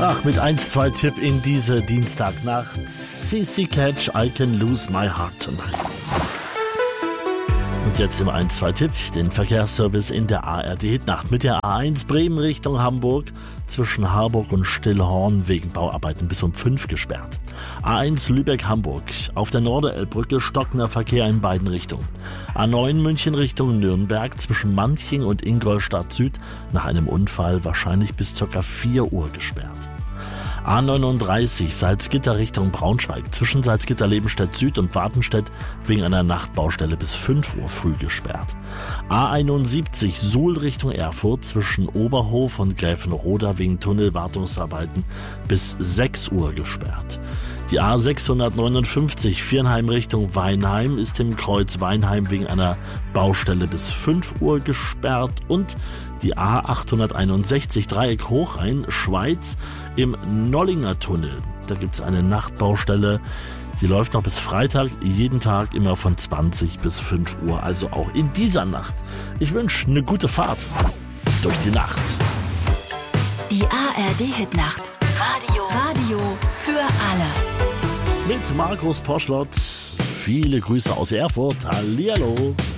Ach, mit 1-2 Tipp in diese Dienstagnacht. CC Catch, I Can Lose My Heart Tonight. Und jetzt im 1-2 Tipp, den Verkehrsservice in der ARD Hitnacht mit der A1 Bremen Richtung Hamburg, zwischen Harburg und Stillhorn wegen Bauarbeiten bis um 5 gesperrt. A1 Lübeck-Hamburg, auf der Norderelbbrücke stockender Verkehr in beiden Richtungen. A9 München Richtung Nürnberg, zwischen Manching und Ingolstadt Süd, nach einem Unfall wahrscheinlich bis ca. 4 Uhr gesperrt. A39 Salzgitter Richtung Braunschweig, zwischen Salzgitter-Lebenstedt Süd und Wartenstedt wegen einer Nachtbaustelle bis 5 Uhr früh gesperrt. A71 Suhl Richtung Erfurt, zwischen Oberhof und Gräfenroda wegen Tunnelwartungsarbeiten bis 6 Uhr gesperrt. Die A659 Viernheim Richtung Weinheim ist im Kreuz Weinheim wegen einer Baustelle bis 5 Uhr gesperrt und die A861 Dreieck Hochrhein Schweiz im Nollinger Tunnel. Da gibt es eine Nachtbaustelle, die läuft noch bis Freitag, jeden Tag immer von 20 bis 5 Uhr, also auch in dieser Nacht. Ich wünsche eine gute Fahrt durch die Nacht. Die ARD Hitnacht. Radio für alle. Mit Markus Poschlott. Viele Grüße aus Erfurt. Hallihallo.